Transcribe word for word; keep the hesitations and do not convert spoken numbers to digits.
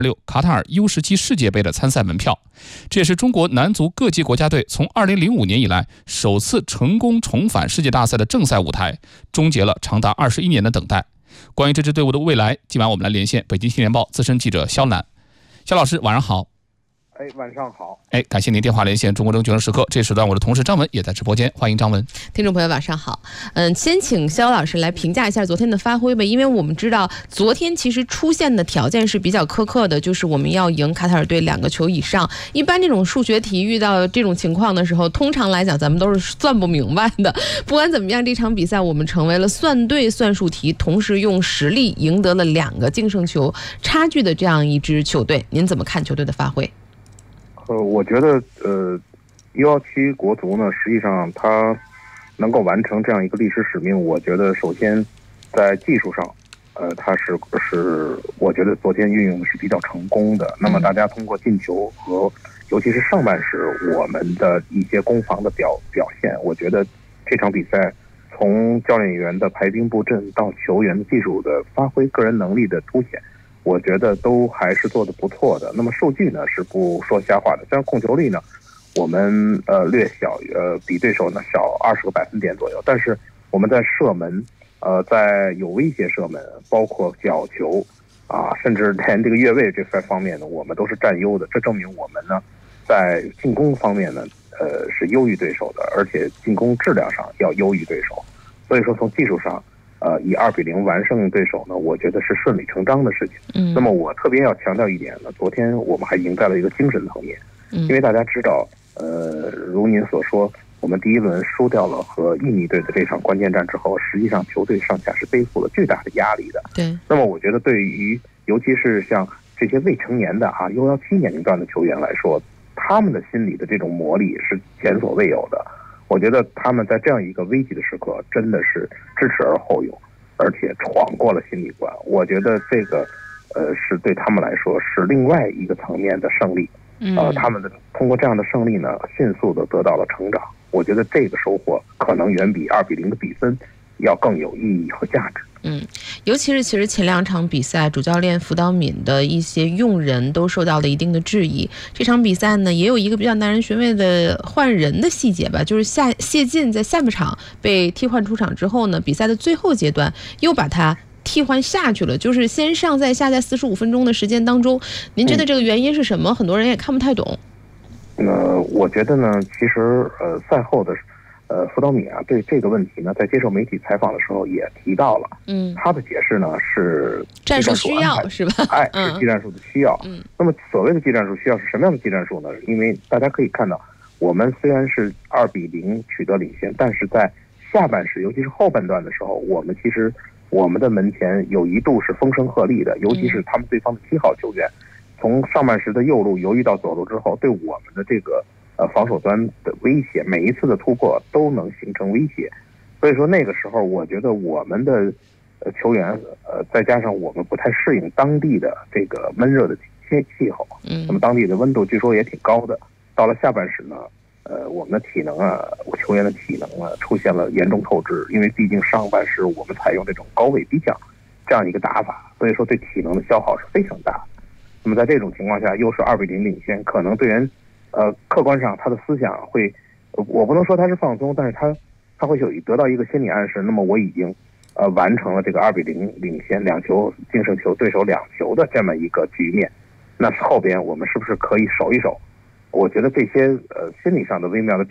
六卡塔尔 U 十七 世界杯的参赛门票，这也是中国男足各级国家队从二零零五年以来首次成功重返世界大赛的正赛舞台，终结了长达二十一年的等待。关于这支队伍的未来，今晚我们来连线北京青年报资深记者肖楠。肖老师，晚上好。 哎，晚上好。 哎，感谢您电话连线中国争决胜时刻。这时段我的同事张文也在直播间，欢迎张文。 听众朋友晚上好。嗯，先请肖老师来评价一下昨天的发挥吧，因为我们知道昨天其实出现的条件是比较苛刻的，就是我们要赢卡塔尔队两个球以上。一般这种数学题遇到这种情况的时候，通常来讲咱们都是算不明白的。不管怎么样，这场比赛我们成为了算对算术题，同时用实力赢得了两个净胜球差距的这样一支球队。您怎么看球队的发挥？ 呃，我觉得呃 U 十七 国足呢，实际上它能够完成这样一个历史使命，我觉得首先在技术上，呃，它是是我觉得昨天运用是比较成功的。那么大家通过进球和尤其是上半时我们的一些攻防的表表现，我觉得这场比赛从教练员的排兵布阵到球员的技术的发挥、个人能力的凸显，我觉得都还是做得不错的。那么数据呢是不说瞎话的，虽然控球率呢我们呃略小，呃比对手呢小二十个百分点左右，但是我们在射门，呃在有威胁射门，包括角球啊，甚至连这个越位这方面呢，我们都是占优的。这证明我们呢在进攻方面呢，呃是优于对手的，而且进攻质量上要优于对手。所以说从技术上，呃，以二比零完胜对手呢，我觉得是顺理成章的事情。嗯，那么我特别要强调一点呢，昨天我们还赢在了一个精神层面。嗯，因为大家知道，呃，如您所说，我们第一轮输掉了和印尼队的这场关键战之后，实际上球队上下是背负了巨大的压力的。 对。那么我觉得对于尤其是像这些未成年的啊 U 十七 年龄段的球员来说，他们的心理的这种磨砺是前所未有的。我觉得他们在这样一个危急的时刻，真的是知耻而后勇，而且闯过了心理关。我觉得这个，呃，是对他们来说是另外一个层面的胜利。呃，他们的通过这样的胜利呢，迅速的得到了成长。我觉得这个收获可能远比二比零的比分要更有意义和价值。 嗯，尤其是其实前两场比赛，主教练福岛敏的一些用人都受到了一定的质疑。这场比赛呢，也有一个比较耐人寻味的换人的细节吧，就是下谢晋在下半场被替换出场之后呢，比赛的最后阶段又把他替换下去了，就是先上再下，在四十五分钟的时间当中，您觉得这个原因是什么？嗯、很多人也看不太懂。 呃，我觉得呢，其实呃赛后的。呃，福岛敏啊，对这个问题呢，在接受媒体采访的时候也提到了。嗯，他的解释呢是战术需要，是吧？ 哎，是技战术的需要。嗯，那么所谓的技战术需要是什么样的技战术呢？因为大家可以看到，我们虽然是二比零取得领先，但是在下半时，尤其是后半段的时候，我们其实我们的门前有一度是风声鹤唳的，尤其是他们对方的七号球员，从上半时的右路游移到左路之后，对我们的这个。呃，防守端的威胁，每一次的突破都能形成威胁，所以说那个时候，我觉得我们的呃球员，呃，再加上我们不太适应当地的这个闷热的气气候，嗯，那么当地的温度据说也挺高的。到了下半时呢，呃，我们的体能啊，我球员的体能啊，出现了严重透支，因为毕竟上半时我们采用这种高位逼抢这样一个打法，所以说对体能的消耗是非常大的。那么在这种情况下，又是二比零领先，可能队员。呃，客观上他的思想会，我不能说他是放松，但是他他会有得到一个心理暗示。那么我已经呃完成了这个二比零领先，两球净胜球对手两球的这么一个局面。那后边我们是不是可以守一守？我觉得这些呃心理上的微妙的。